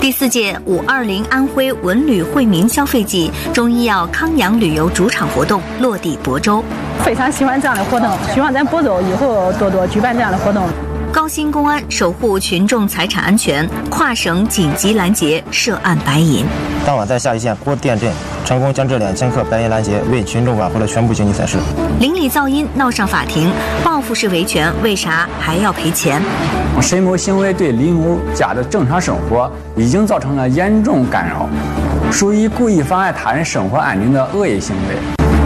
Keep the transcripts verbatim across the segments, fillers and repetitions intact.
第四届五二零安徽文旅惠民消费季中医药康养旅游主场活动落地亳州。 非常喜欢这样的活动，希望咱亳州以后多多举办这样的活动。 高新公安守护群众财产安全，跨省紧急拦截涉案白银。 当晚在下一线郭店镇成功将这两千克白银拦截，为群众挽回了全部经济损失。 邻里噪音闹上法庭，报复式维权为啥还要赔钱？ 沈某行为对李某家的正常生活已经造成了严重干扰，属于故意妨碍他人生活安宁的恶意行为。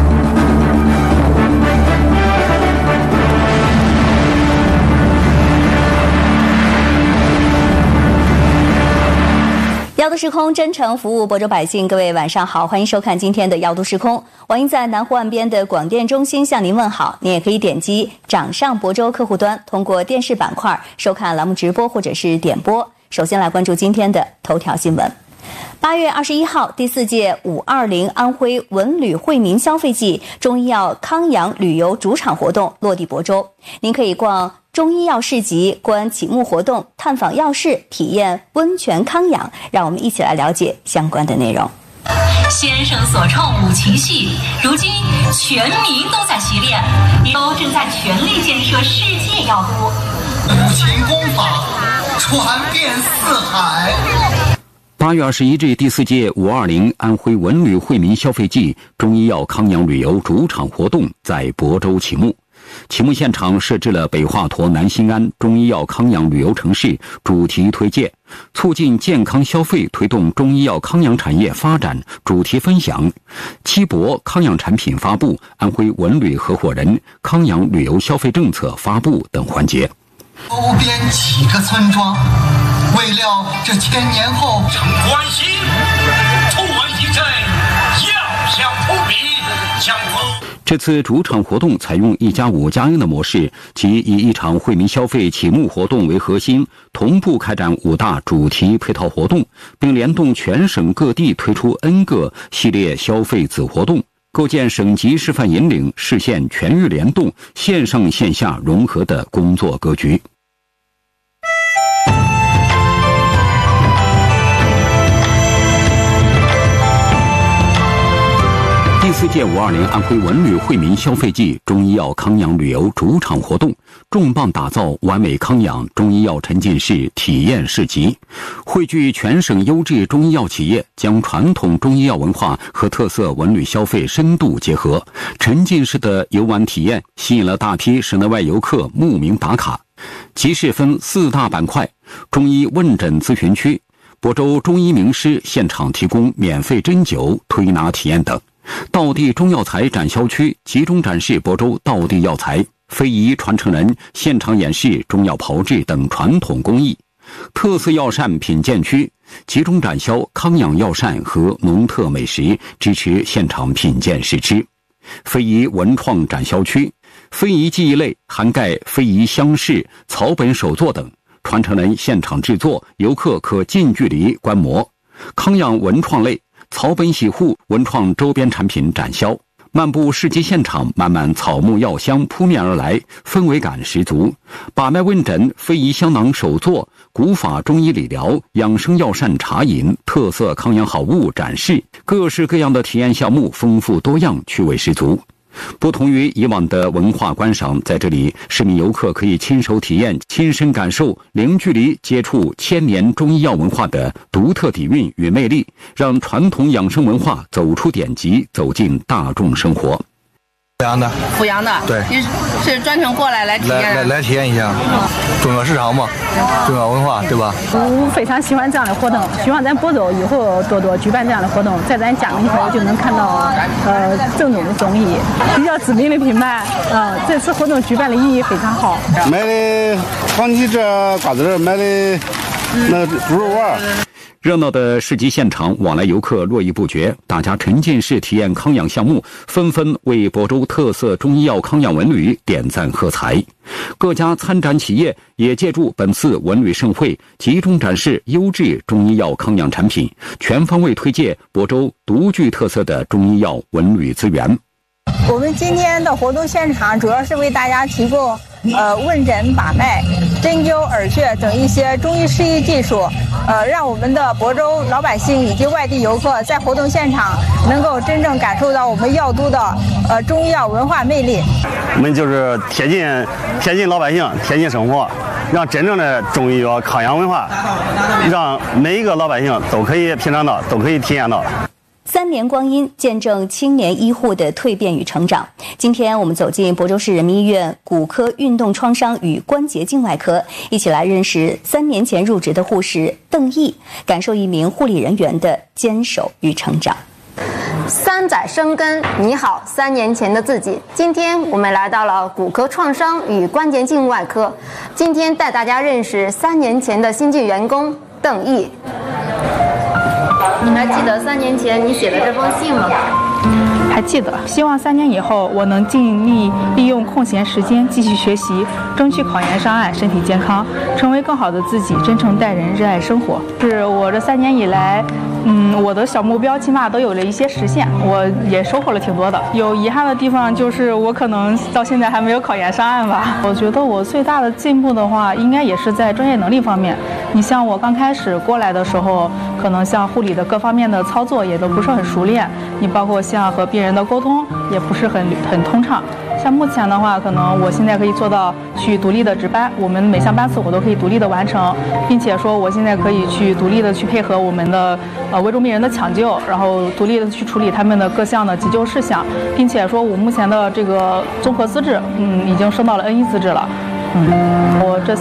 耀都时空真诚服务亳州百姓，各位晚上好，欢迎收看今天的耀都时空。王英在南湖岸边的广电中心向您问好。您也可以点击掌上亳州客户端，通过电视板块收看栏目直播或者是点播。首先来关注今天的头条新闻。八月二十一号，第四届五二零安徽文旅惠民消费季中医药康养旅游主场活动落地亳州。您可以逛中医药市集，观启幕活动，探访药室，体验温泉康养。让我们一起来了解相关的内容。 先生所创五禽戏，如今全民都在习练，都正在全力建设世界药都。 五禽功法传遍四海。 八月二十一日，第四届五二零安徽文旅惠民消费季中医药康养旅游主场活动在亳州启幕。启幕现场设置了北华佗南新安中医药康养旅游城市主题推介、促进健康消费、推动中医药康养产业发展主题分享、七博康养产品发布、安徽文旅合伙人康养旅游消费政策发布等环节。 周边几个村庄，未料这千年后成关心，突闻一阵，药香扑鼻，江风。 这次主场活动采用一加五加 N 的模式，即以一场惠民消费启幕活动为核心，同步开展五大主题配套活动，并联动全省各地推出 N 个系列消费子活动，构建省级示范引领、市县全域联动、线上线下融合的工作格局。第四届五二零安徽文旅惠民消费季中医药康养旅游主场活动，重磅打造完美康养中医药沉浸式体验市集，汇聚全省优质中医药企业，将传统中医药文化和特色文旅消费深度结合，沉浸式的游玩体验吸引了大批省内外游客慕名打卡。集市分四大板块：中医问诊咨询区、亳州中医名师现场提供免费针灸、推拿体验等；道地中药材展销区集中展示亳州道地药材，非遗传承人现场演示中药炮制等传统工艺；特色药膳品鉴区集中展销康养药膳和农特美食，支持现场品鉴试吃；非遗文创展销区非遗技艺类涵盖非遗乡试、草本手作等，传承人现场制作，游客可近距离观摩；康养文创类草本洗护、文创周边产品展销。漫步市集现场，漫漫草木药香扑面而来，氛围感十足。把脉问诊、非遗香囊手作、古法中医理疗、养生药膳茶饮、特色康养好物展示，各式各样的体验项目丰富多样，趣味十足。不同于以往的文化观赏，在这里市民游客可以亲手体验、亲身感受、零距离接触千年中医药文化的独特底蕴与魅力，让传统养生文化走出典籍，走进大众生活。 阜阳的， 阜阳的， 对， 你是专程过来来体验来来来体验一下中药市场嘛，中药文化，对吧？ 我非常喜欢这样的活动，希望咱亳州以后多多举办这样的活动，在咱家门口就能看到呃正宗的中医，比较知名的品牌。呃，这次活动举办的意义非常好。 买的黄鸡这瓜子，买的那猪肉丸。 热闹的市集现场，往来游客络绎不绝，大家沉浸式体验康养项目，纷纷为亳州特色中医药康养文旅点赞喝彩。各家参展企业也借助本次文旅盛会，集中展示优质中医药康养产品，全方位推介亳州独具特色的中医药文旅资源。 我们今天的活动现场主要是为大家提供呃问诊把脉、针灸、耳穴等一些中医适宜技术，呃，让我们的亳州老百姓以及外地游客在活动现场能够真正感受到我们药都的呃中医药文化魅力。 我们就是贴近贴近老百姓，贴近生活，让真正的中医药康养文化，让每一个老百姓都可以品尝到，都可以体验到。 三年光阴，见证青年医护的蜕变与成长。今天我们走进亳州市人民医院骨科运动创伤与关节镜外科，一起来认识三年前入职的护士邓毅，感受一名护理人员的坚守与成长。 三载生根，你好，三年前的自己。今天我们来到了骨科创伤与关节镜外科，今天带大家认识三年前的新进员工邓毅。你还记得三年前你写的这封信吗？ 还记得，希望三年以后我能尽力利用空闲时间继续学习，争取考研上岸，身体健康，成为更好的自己，真诚待人，热爱生活。是我这三年以来，嗯，我的小目标起码都有了一些实现，我也收获了挺多的。有遗憾的地方就是我可能到现在还没有考研上岸吧。我觉得我最大的进步的话，应该也是在专业能力方面。你像我刚开始过来的时候，可能像护理的各方面的操作也都不是很熟练，你包括像和病人的沟通也不是很很通畅。像目前的话，可能我现在可以做到去独立的值班，我们每项班次我都可以独立的完成，并且说我现在可以去独立的去配合我们的呃危重病人的抢救，然后独立的去处理他们的各项的急救事项，并且说我目前的这个综合资质，嗯，已经升到了 N 一资质了。嗯，我这